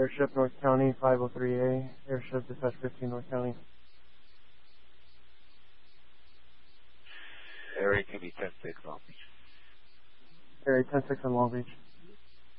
Airship North County, 503A. Airship Dispatch 15 North County. Area can be 10-6 Long Beach. Area 10-6 in Long Beach.